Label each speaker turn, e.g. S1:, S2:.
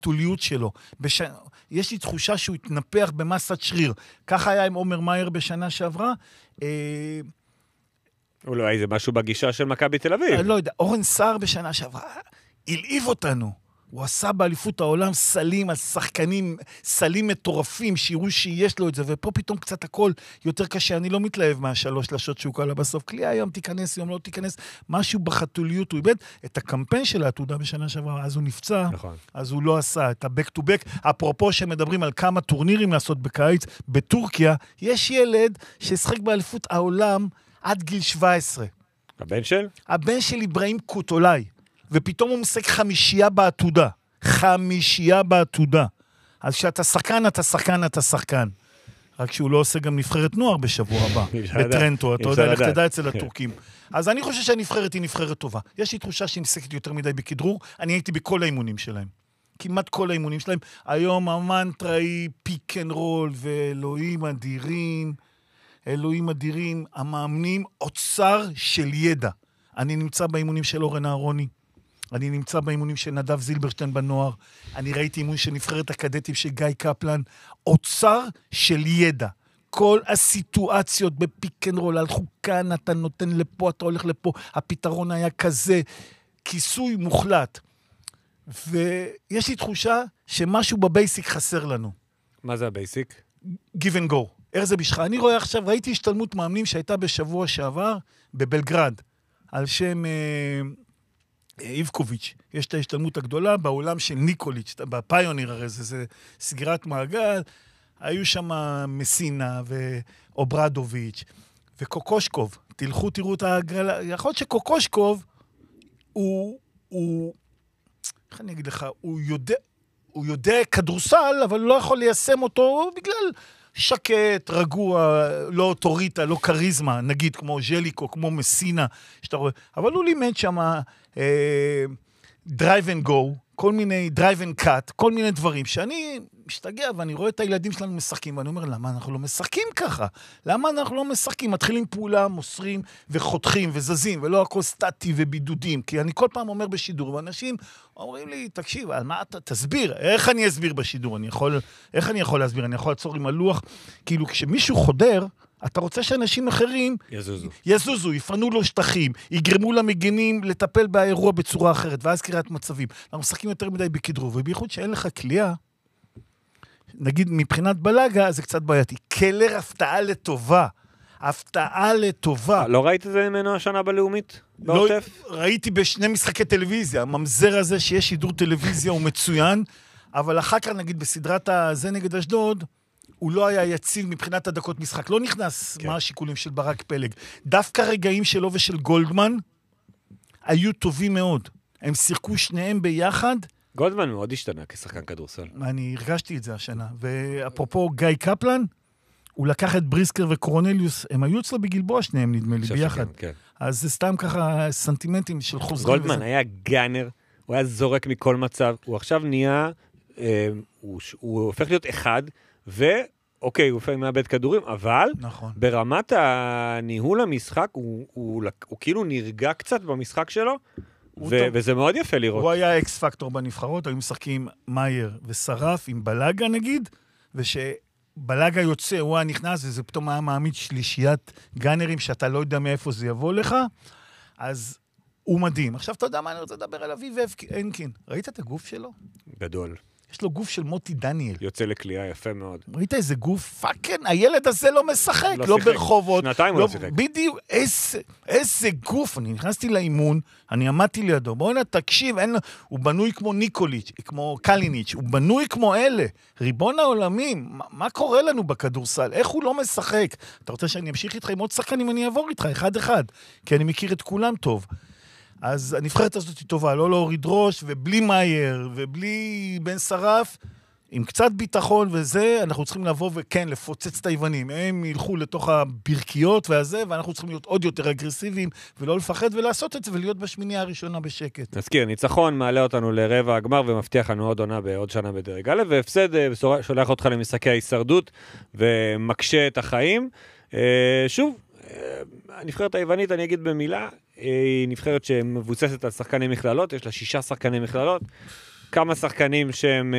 S1: בחתוליות שלו. יש לי תחושה שהוא התנפח במסת שריר. ככה היה עם עומר מאייר בשנה שעברה.
S2: אולי זה משהו בגישה של מכבי תל אביב.
S1: אני לא יודע, אורן סער בשנה שעברה, הלהיב אותנו. הוא עשה באליפות העולם סלים על שחקנים, סלים מטורפים, שיראו שיש לו את זה, ופה פתאום קצת הכל יותר קשה. אני לא מתלהב מהשלוש שלשות שהוא קלה בסוף. כלי היום תיכנס, יום לא תיכנס. משהו בחתוליות, הוא איבד את הקמפיין של העתודה בשנה שעברה, אז הוא נפצע,
S2: נכון.
S1: אז הוא לא עשה את ה-back to back. אפרופו שמדברים על כמה טורנירים לעשות בקיץ, בטורקיה, יש ילד ששחק באליפות העולם עד גיל 17.
S2: הבן של?
S1: הבן של אברהים קוטולאי. ופתאום הוא משחק חמישייה בעתודה. חמישייה בעתודה. אז כשאתה שחקן, אתה שחקן, אתה שחקן. רק שהוא לא עושה גם נבחרת נוער בשבוע הבא. בטרנטו, אתה יודע, לך תדע אצל הטורקים. אז אני חושב שהנבחרת היא נבחרת טובה. יש לי תחושה שהיא משחקת יותר מדי בכדרור. אני הייתי בכל האימונים שלהם. כמעט כל האימונים שלהם. היום המנטרה היא פיק אנד רול, ואלוהים אדירים. אלוהים אדירים. המאמנים אוצר של ידע. אני נמצא באימונים של אורן אהרוני. אני נמצא באימונים של נדב זילברשטיין בנוער, אני ראיתי אימון של נבחרת הקדטים של גיא קפלן, אוצר של ידע. כל הסיטואציות בפיק אנד רול, הלכו כאן, אתה נותן לפה, אתה הולך לפה, הפתרון היה כזה, כיסוי מוחלט. ויש לי תחושה שמשהו בבייסיק חסר לנו.
S2: מה זה הבייסיק?
S1: Give and go. איך זה בשביל? אני רואה עכשיו, ראיתי השתלמות מאמנים שהייתה בשבוע שעבר בבלגרד, על שם איבקוביץ'. יש את ההשתלמות הגדולה בעולם של ניקוליץ', בפיוניר הרי זה סגירת מעגל, היו שם מסינה ואוברדוביץ' וקוקושקוב. תלכו, תראו את הגרלה. יכול להיות שקוקושקוב הוא איך אני אגיד לך, הוא יודע כדורסל, אבל לא יכול ליישם אותו בגלל שקט, רגוע, לא אוטוריטה, לא קריזמה, נגיד כמו ז'ליקו, כמו מסינה, שאתה רואה. אבל הוא לימד שם דרייב אנד גו, כל מיני דרייב אנד קאט, כל מיני דברים שאני משתגע ואני רואה את הילדים שלנו משחקים, ואני אומר, למה אנחנו לא משחקים ככה? למה אנחנו לא משחקים? מתחילים פעולה, מוסרים וחותכים וזזים, ולא הכל סטטי ובידודים, כי אני כל פעם אומר בשידור, ואנשים אומרים לי, תקשיב, על מה אתה תסביר? איך אני אסביר בשידור? איך אני יכול להסביר? אני יכול לעצור עם הלוח, כאילו כשמישהו חודר, אתה רוצה שאנשים אחרים יזוזו, יפנו לו שטחים, יגרמו למגנים לטפל באירוע בצורה אחרת, ואז קריאת מצבים. אנחנו משחקים יותר מדי בכדרור, ובייחוד שאין לך כלייה, נגיד מבחינת בלגה, זה קצת בעייתי. קלר הפתעה לטובה. הפתעה לטובה.
S2: לא ראית את זה ממנו השנה בלאומית?
S1: לא, ראיתי בשני משחקי טלוויזיה. הממזר הזה שיש שידור טלוויזיה הוא מצוין, אבל אחר כך נגיד בסדרת הזה נגד אשדוד, הוא לא היה יציב מבחינת הדקות משחק. לא נכנס מה השיקולים של ברק פלג. דווקא רגעים שלו ושל גולדמן היו טובים מאוד. הם שיחקו שניהם ביחד.
S2: גולדמן מאוד השתנה כשחקן כדורסל.
S1: אני הרגשתי את זה השנה. ואפרופו גיא קפלן, הוא לקח את בריסקר וקורנליוס, הם היו אצלו בגלבוע שניהם נדמה לי ביחד.
S2: כן.
S1: אז זה סתם ככה סנטימנטים של חוזרים.
S2: גולדמן היה גאנר, הוא היה זורק מכל מצב, הוא עכשיו נהיה, הוא הופך להיות אחד, ואוקיי, הוא הופך מאבד כדורים, אבל
S1: נכון.
S2: ברמת הניהול המשחק, הוא כאילו נרגע קצת במשחק שלו, וזה מאוד יפה לראות.
S1: הוא היה אקס פקטור בנבחרות, היו משחקים מאייר ושרף עם בלגה נגיד, ושבלגה יוצא, הוא היה נכנס, וזה פתאום היה מעמיד שלישיית גאנרים, שאתה לא יודע מאיפה זה יבוא לך, אז הוא מדהים. עכשיו אתה יודע מה אני רוצה לדבר על אביב אנקין. ראית את הגוף שלו?
S2: גדול.
S1: יש לו גוף של מוטי דניאל.
S2: יוצא לקליעה יפה מאוד.
S1: ראית איזה גוף? פאקן, הילד הזה לא משחק, לא ברחובות.
S2: שנתיים הוא לא שיחק.
S1: בדיוק, איזה גוף. אני נכנסתי לאימון, אני עמדתי לידו. בואו תקשיב, הוא בנוי כמו ניקוליץ', כמו קליניץ', הוא בנוי כמו אלה. ריבון העולמים, מה קורה לנו בכדורסל? איך הוא לא משחק? אתה רוצה שאני אמשיך איתך עם עוד שחקנים, אני אעבור איתך, אחד. כי אני מכיר את כולם טוב. אז הנבחרת הזאת היא טובה, לא להוריד ראש, ובלי מאייר, ובלי בן שרף, עם קצת ביטחון וזה, אנחנו צריכים לבוא וכן, לפוצץ את היוונים. הם ילכו לתוך הברכיות והזה, ואנחנו צריכים להיות עוד יותר אגרסיביים, ולא לפחד ולעשות את זה, ולהיות בשמינייה הראשונה בשקט.
S2: נזכיר, ניצחון מעלה אותנו לרבע הגמר, ומבטיח לנו עוד עונה בעוד שנה בדרג א', והפסד שולח אותך למשחקי ההישרדות, ומקשה את החיים. שוב, הנבחרת היוונית, אני אגיד במילה, היא נבחרת שמבוססת על שחקני מכללות, יש לה 6 שחקני מכללות, כמה שחקנים שהם